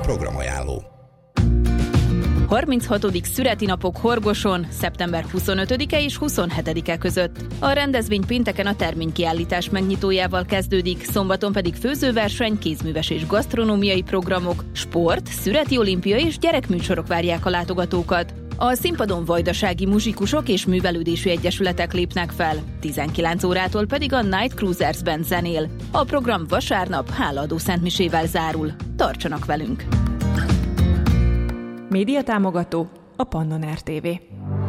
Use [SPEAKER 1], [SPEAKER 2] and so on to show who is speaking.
[SPEAKER 1] Programajánló.
[SPEAKER 2] 36. születinapok Horgoson, szeptember 25-e és 27-e között. A rendezvény pénteken a terménykiállítás megnyitójával kezdődik, szombaton pedig főzőverseny, kézműves és gasztronómiai programok, sport, születi olimpia és gyerekműsorok várják a látogatókat. A színpadon vajdasági muzsikusok és művelődésű egyesületek lépnek fel, 19 órától pedig a Night Cruisers Band zenél. A program vasárnap hálaadó szentmisével zárul. Tartsanak velünk!
[SPEAKER 3] Médiatámogató a Pannon RTV.